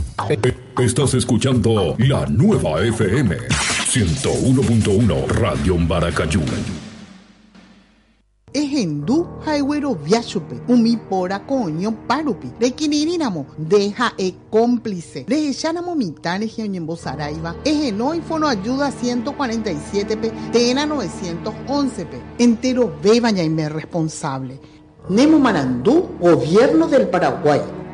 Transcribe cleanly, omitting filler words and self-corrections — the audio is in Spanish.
Estás escuchando la nueva FM 101.1 Radio Maracayú. Ejendu Highway Viachupe, Umipora Coño Parupi, de Quinirinamo, deja cómplice, de Echanamo Mitane Gionyembo Saraiva, Ejenoi Fono Ayuda 147P, Tena 911P, entero bebaña y me responsable. Nemo Marandú, Gobierno del Paraguay.